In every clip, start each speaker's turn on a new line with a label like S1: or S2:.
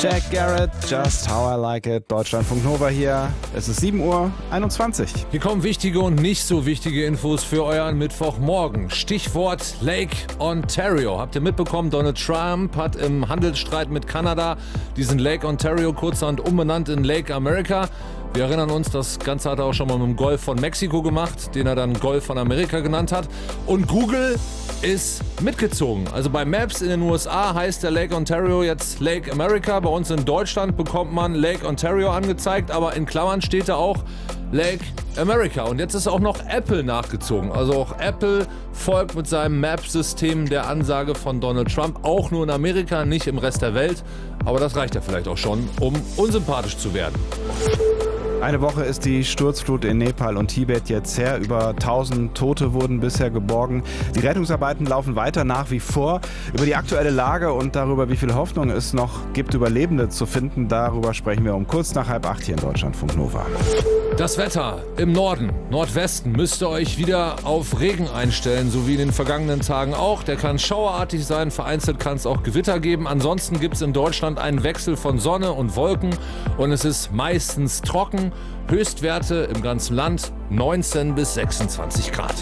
S1: Jack Garrett, Just How I Like It, Deutschlandfunk Nova hier. Es ist 7:21 Uhr.
S2: Hier kommen wichtige und nicht so wichtige Infos für euren Mittwochmorgen. Stichwort Lake Ontario. Habt ihr mitbekommen, Donald Trump hat im Handelsstreit mit Kanada diesen Lake Ontario kurzerhand umbenannt in Lake America. Wir erinnern uns, das Ganze hat er auch schon mal mit dem Golf von Mexiko gemacht, den er dann Golf von Amerika genannt hat. Und Google ist mitgezogen. Also bei Maps in den USA heißt der Lake Ontario jetzt Lake America. Bei uns in Deutschland bekommt man Lake Ontario angezeigt, aber in Klammern steht da auch Lake America. Und jetzt ist auch noch Apple nachgezogen. Also auch Apple folgt mit seinem Map-System der Ansage von Donald Trump. Auch nur in Amerika, nicht im Rest der Welt. Aber das reicht ja vielleicht auch schon, um unsympathisch zu werden.
S1: Eine Woche ist die Sturzflut in Nepal und Tibet jetzt her. Über 1000 Tote wurden bisher geborgen. Die Rettungsarbeiten laufen weiter nach wie vor. Über die aktuelle Lage und darüber, wie viel Hoffnung es noch gibt, Überlebende zu finden, darüber sprechen wir um kurz nach 7:30 hier in Deutschlandfunk Nova.
S2: Das Wetter im Norden, Nordwesten müsst ihr euch wieder auf Regen einstellen, so wie in den vergangenen Tagen auch. Der kann schauerartig sein, vereinzelt kann es auch Gewitter geben. Ansonsten gibt es in Deutschland einen Wechsel von Sonne und Wolken und es ist meistens trocken. Höchstwerte im ganzen Land 19 bis 26 Grad.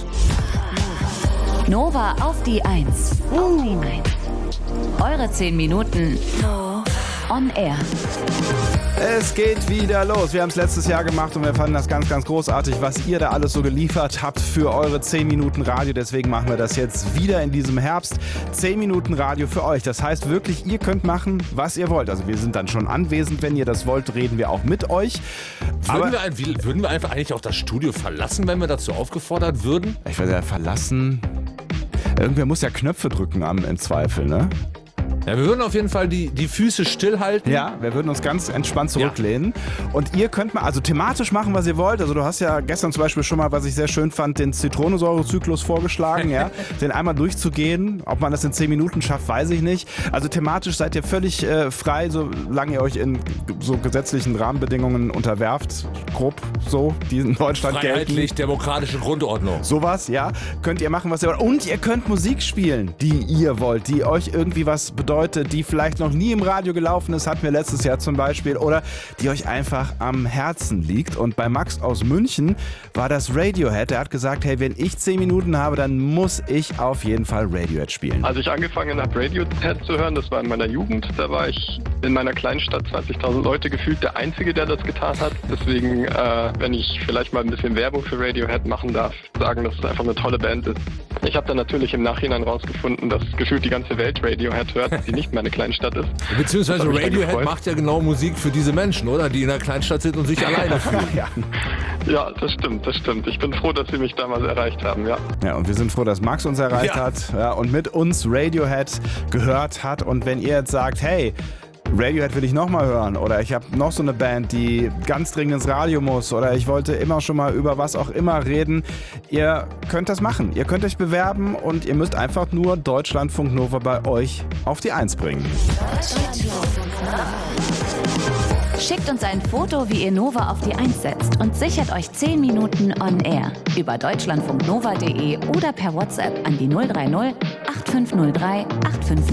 S3: Nova auf die 1. Eure 10 Minuten on air.
S1: Es geht wieder los. Wir haben es letztes Jahr gemacht und wir fanden das ganz, ganz großartig, was ihr da alles so geliefert habt für eure 10 Minuten Radio. Deswegen machen wir das jetzt wieder in diesem Herbst. 10 Minuten Radio für euch. Das heißt wirklich, ihr könnt machen, was ihr wollt. Also wir sind dann schon anwesend. Wenn ihr das wollt, reden wir auch mit euch.
S2: Würden wir einfach eigentlich auch das Studio verlassen, wenn wir dazu aufgefordert würden?
S1: Ich würde ja verlassen. Irgendwer muss ja Knöpfe drücken im Zweifel, ne?
S2: Ja, wir würden auf jeden Fall die Füße stillhalten.
S1: Ja, wir würden uns ganz entspannt zurücklehnen. Ja. Und ihr könnt mal, also thematisch machen, was ihr wollt. Also du hast ja gestern zum Beispiel schon mal, was ich sehr schön fand, den Zitronensäurezyklus vorgeschlagen, ja. Den einmal durchzugehen. Ob man das in 10 Minuten schafft, weiß ich nicht. Also thematisch seid ihr völlig frei, solange ihr euch in so gesetzlichen Rahmenbedingungen unterwerft. Grob so, die in Deutschland gelten.
S2: Freiheitlich-demokratische Grundordnung.
S1: Sowas, ja. Könnt ihr machen, was ihr wollt. Und ihr könnt Musik spielen, die ihr wollt, die euch irgendwie was bedeutet, die vielleicht noch nie im Radio gelaufen ist, hatten wir letztes Jahr zum Beispiel, oder die euch einfach am Herzen liegt. Und bei Max aus München war das Radiohead. Er hat gesagt, hey, wenn ich 10 Minuten habe, dann muss ich auf jeden Fall Radiohead spielen.
S4: Als ich angefangen habe, Radiohead zu hören, das war in meiner Jugend, da war ich in meiner kleinen Stadt, 20.000 Leute, gefühlt der Einzige, der das getan hat. Deswegen, wenn ich vielleicht mal ein bisschen Werbung für Radiohead machen darf, sagen, dass es einfach eine tolle Band ist. Ich habe dann natürlich im Nachhinein rausgefunden, dass gefühlt die ganze Welt Radiohead hört, die nicht meine Kleinstadt ist.
S2: Beziehungsweise Radiohead macht ja genau Musik für diese Menschen, oder? Die in der Kleinstadt sind und sich alleine fühlen.
S4: Ja, das stimmt. Ich bin froh, dass sie mich damals erreicht haben, ja.
S1: Ja, und wir sind froh, dass Max uns erreicht hat, ja, und mit uns Radiohead gehört hat. Und wenn ihr jetzt sagt, hey, Radiohead will ich nochmal hören oder ich habe noch so eine Band, die ganz dringend ins Radio muss oder ich wollte immer schon mal über was auch immer reden, ihr könnt das machen. Ihr könnt euch bewerben und ihr müsst einfach nur Deutschlandfunk Nova bei euch auf die 1 bringen.
S3: Schickt uns ein Foto, wie ihr Nova auf die 1 setzt und sichert euch 10 Minuten on air über deutschlandfunknova.de oder per WhatsApp an die 030 8503 85